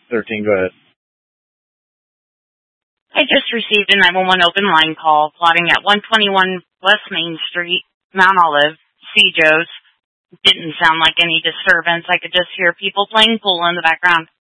13, go ahead. I just received a 911 open line call plotting at 121 West Main Street, Mount Olive, C. Joe's. Didn't sound like any disturbance. I could just hear people playing pool in the background.